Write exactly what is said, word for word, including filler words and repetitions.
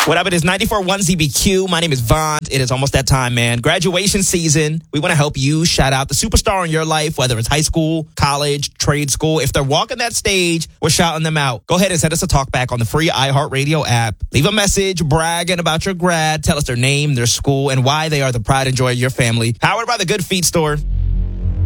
What up? It is ninety-four point one Z B Q. My name is Vaughn. It is almost that time, man. Graduation season. We want to help you shout out the superstar in your life, whether it's high school, college, trade school. If they're walking that stage, we're shouting them out. Go ahead and send us a talk back on the free iHeartRadio app. Leave a message bragging about your grad. Tell us their name, their school, and why they are the pride and joy of your family. Powered by the Good Feet Store.